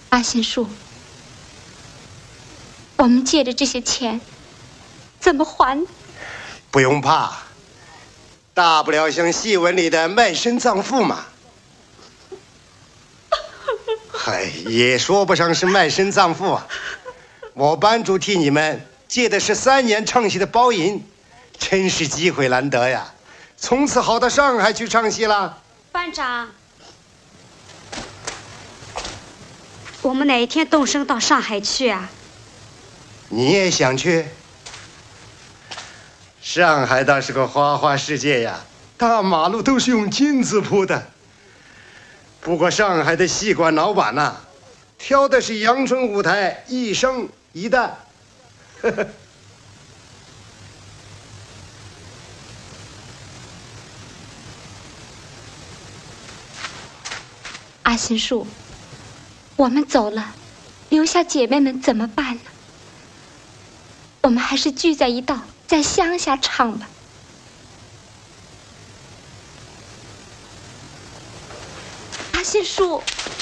阿信树，我们借的这些钱怎么还？ 不用怕，大不了像戏文里的卖身葬父嘛。嗨，也说不上是卖身葬父啊。我班主替你们借的是3年唱戏的包银，真是机会难得呀。从此好到上海去唱戏了。 班长，我们哪一天动身到上海去啊？ 你也想去？上海倒是个花花世界呀，大马路都是用金子铺的。不过上海的戏馆老板呐，挑的是阳春舞台，一生一旦。 阿信树，我们走了，留下姐妹们怎么办呢？我们还是聚在一道，在乡下唱吧。阿信树，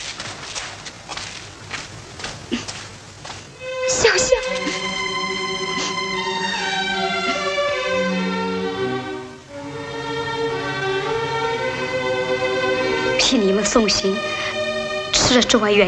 小香， 替你们送行，吃了这碗圆